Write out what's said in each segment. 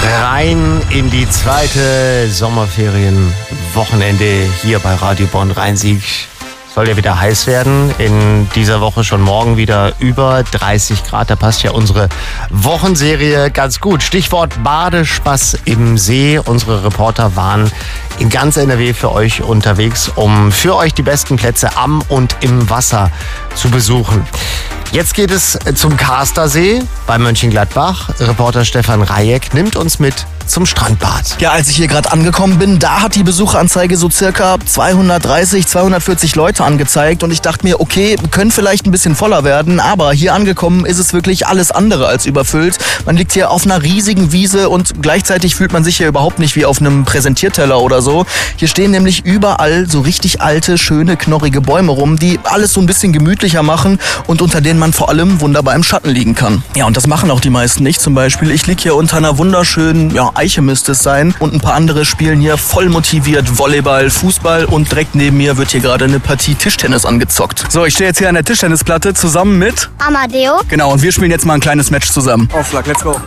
Rein in die zweite Sommerferienwochenende hier bei Radio Bonn-Rhein-Sieg. Soll ja wieder heiß werden. In dieser Woche schon morgen wieder über 30 Grad. Da passt ja unsere Wochenserie ganz gut. Stichwort Badespaß im See. Unsere Reporter waren in ganz NRW für euch unterwegs, um für euch die besten Plätze am und im Wasser zu besuchen. Jetzt geht es zum Karstersee bei Mönchengladbach. Reporter Stefan Rajek nimmt uns mit zum Strandbad. Ja, als ich hier gerade angekommen bin, da hat die Besucheranzeige so circa 230, 240 Leute angezeigt und ich dachte mir, okay, können vielleicht ein bisschen voller werden, aber hier angekommen ist es wirklich alles andere als überfüllt. Man liegt hier auf einer riesigen Wiese und gleichzeitig fühlt man sich hier überhaupt nicht wie auf einem Präsentierteller oder so. Hier stehen nämlich überall so richtig alte, schöne, knorrige Bäume rum, die alles so ein bisschen gemütlicher machen und unter denen man vor allem wunderbar im Schatten liegen kann. Ja, und das machen auch die meisten nicht. Zum Beispiel, ich liege hier unter einer wunderschönen, Eiche müsste es sein. Und ein paar andere spielen hier voll motiviert Volleyball, Fußball und direkt neben mir wird hier gerade eine Partie Tischtennis angezockt. So, ich stehe jetzt hier an der Tischtennisplatte zusammen mit Amadeo. Genau, und wir spielen jetzt mal ein kleines Match zusammen. Aufschlag, let's go.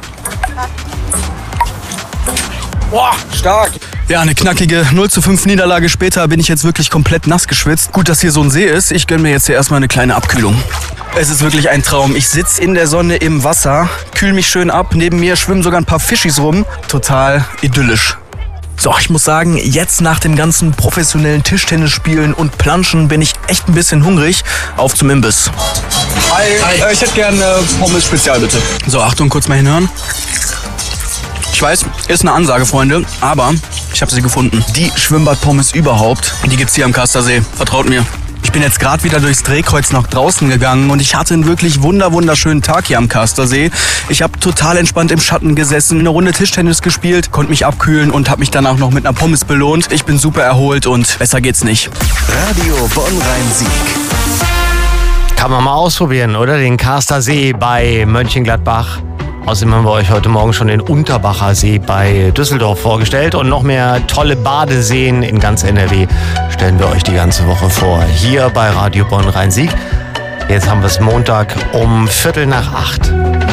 Boah, stark. Ja, eine knackige 0:5 Niederlage später bin ich jetzt wirklich komplett nass geschwitzt. Gut, dass hier so ein See ist. Ich gönne mir jetzt hier erstmal eine kleine Abkühlung. Es ist wirklich ein Traum. Ich sitze in der Sonne im Wasser, kühl mich schön ab. Neben mir schwimmen sogar ein paar Fischis rum. Total idyllisch. So, ich muss sagen, jetzt nach dem ganzen professionellen Tischtennisspielen und Planschen bin ich echt ein bisschen hungrig. Auf zum Imbiss. Hi. Ich hätte gerne Pommes Spezial, bitte. So, Achtung, kurz mal hinhören. Ich weiß, ist eine Ansage, Freunde, aber ich habe sie gefunden. Die Schwimmbadpommes überhaupt, die gibt's hier am Karstersee. Vertraut mir. Ich bin jetzt gerade wieder durchs Drehkreuz nach draußen gegangen und ich hatte einen wirklich wunderschönen Tag hier am Karstersee. Ich habe total entspannt im Schatten gesessen, eine Runde Tischtennis gespielt, konnte mich abkühlen und habe mich danach noch mit einer Pommes belohnt. Ich bin super erholt und besser geht's nicht. Radio Bonn-Rhein-Sieg. Kann man mal ausprobieren, oder? Den Karstersee bei Mönchengladbach. Außerdem haben wir euch heute Morgen schon den Unterbacher See bei Düsseldorf vorgestellt. Und noch mehr tolle Badeseen in ganz NRW stellen wir euch die ganze Woche vor. Hier bei Radio Bonn-Rhein-Sieg. Jetzt haben wir es Montag um 7:45.